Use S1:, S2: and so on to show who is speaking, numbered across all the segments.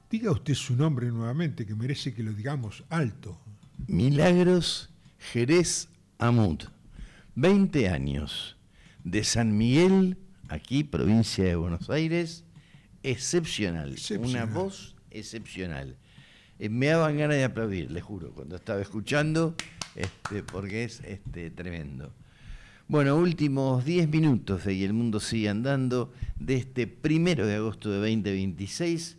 S1: Diga usted su nombre nuevamente, que merece que lo digamos alto.
S2: Milagros Jerez Amut, 20 años, de San Miguel, aquí, provincia de Buenos Aires, excepcional. Una voz excepcional. Me daban ganas de aplaudir, les juro, cuando estaba escuchando, porque es tremendo. Bueno, últimos 10 minutos de Y el Mundo Sigue Andando, de este 1 de agosto de 2026.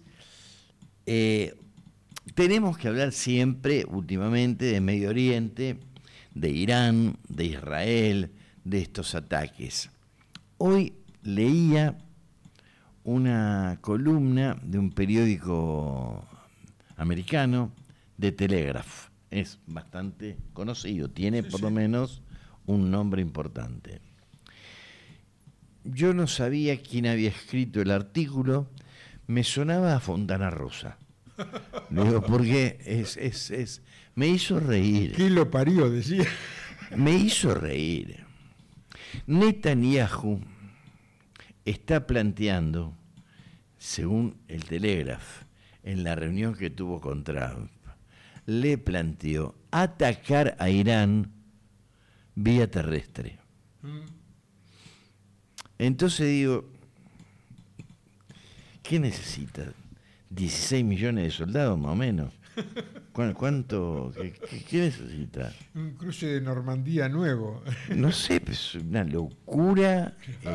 S2: Tenemos que hablar siempre, últimamente, de Medio Oriente, de Irán, de Israel, de estos ataques. Hoy leía una columna de un periódico americano, de Telegraph. Es bastante conocido, tiene por lo menos un nombre importante. Yo no sabía quién había escrito el artículo, me sonaba a Fontana Rosa. Digo, porque me hizo reír.
S1: ¿Quién lo parió? Decía.
S2: Me hizo reír. Netanyahu está planteando, según el Telegraph, en la reunión que tuvo con Trump, le planteó atacar a Irán vía terrestre. Entonces digo, ¿qué necesita? 16 millones de soldados más o menos. ¿Cuánto? ¿Qué necesita?
S1: Un cruce de Normandía nuevo.
S2: No sé, es una locura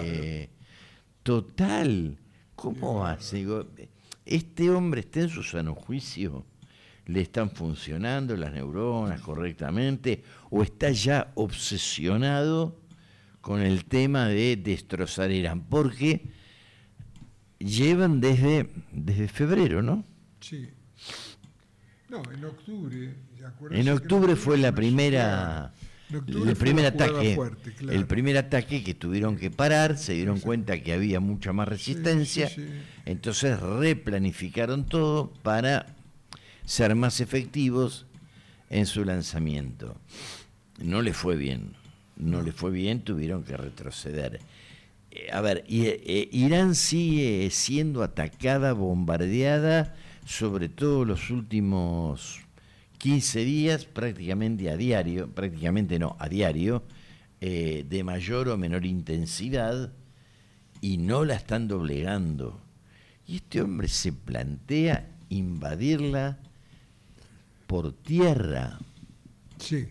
S2: total. ¿Cómo hace? Digo, este hombre está en su sano juicio. ¿Le están funcionando las neuronas correctamente? ¿O está ya obsesionado con el tema de destrozar Irán? Porque llevan desde febrero, ¿no?
S1: Sí. No, en octubre.
S2: En octubre fue la primera... El primer ataque, fuerte, claro. El primer ataque que tuvieron que parar, se dieron cuenta que había mucha más resistencia, entonces replanificaron todo para ser más efectivos en su lanzamiento. No le fue bien, tuvieron que retroceder. A ver, Irán sigue siendo atacada, bombardeada, sobre todo los últimos 15 días, prácticamente a diario, de mayor o menor intensidad, y no la están doblegando. Y este hombre se plantea invadirla por tierra.
S1: Sí.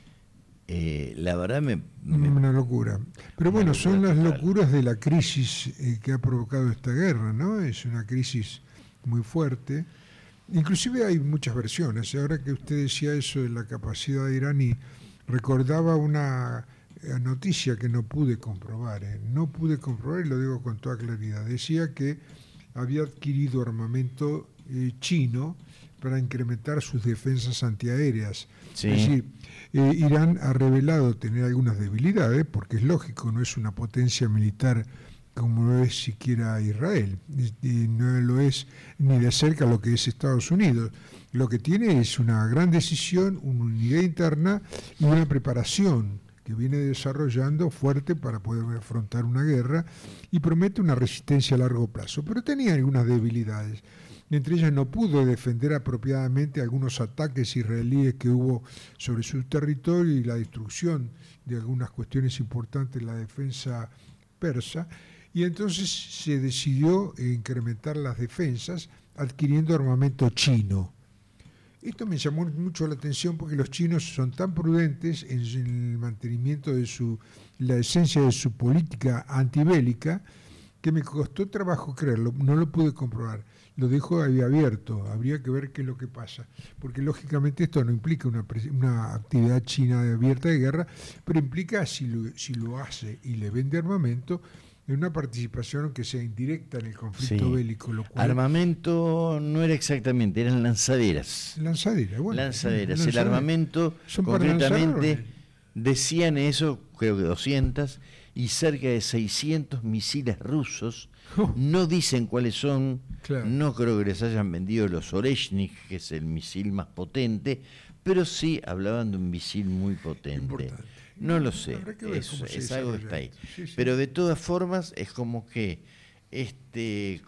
S2: La verdad
S1: una locura. Pero bueno, son las locuras de la crisis que ha provocado esta guerra, ¿no? Es una crisis muy fuerte. Inclusive hay muchas versiones. Ahora que usted decía eso de la capacidad iraní, recordaba una noticia que no pude comprobar. No pude comprobar, y lo digo con toda claridad. Decía que había adquirido armamento chino para incrementar sus defensas antiaéreas. Sí. Es decir, Irán ha revelado tener algunas debilidades, porque es lógico, no es una potencia militar como no es siquiera Israel, y no lo es ni de cerca lo que es Estados Unidos. Lo que tiene es una gran decisión, una unidad interna y una preparación que viene desarrollando fuerte para poder afrontar una guerra, y promete una resistencia a largo plazo, pero tenía algunas debilidades. Entre ellas, no pudo defender apropiadamente algunos ataques israelíes que hubo sobre su territorio y la destrucción de algunas cuestiones importantes en la defensa persa, y entonces se decidió incrementar las defensas adquiriendo armamento chino. Esto me llamó mucho la atención porque los chinos son tan prudentes en el mantenimiento de la esencia de su política antibélica, que me costó trabajo creerlo, no lo pude comprobar. Lo dejo ahí abierto, habría que ver qué es lo que pasa, porque lógicamente esto no implica una actividad china abierta de guerra, pero implica, si lo hace y le vende armamento, en una participación aunque sea indirecta en el conflicto bélico. Lo cual...
S2: Armamento no era exactamente, eran lanzaderas. Lanzaderas. El armamento, concretamente, decían eso, creo que 200, y cerca de 600 misiles rusos. No dicen cuáles son, claro. No creo que les hayan vendido los Oreshnik, que es el misil más potente, pero sí hablaban de un misil muy potente. Importante. No lo sé, es algo que está ahí. Sí. Pero de todas formas es como que este